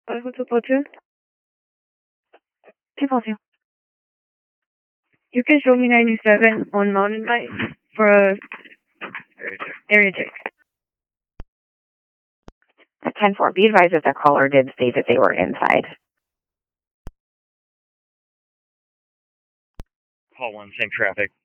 Hotel platoon? Two. You can show me 97 on Mountain Bike for a area check. 10-4, be advised that the caller did state that they were inside. Call 1, same traffic.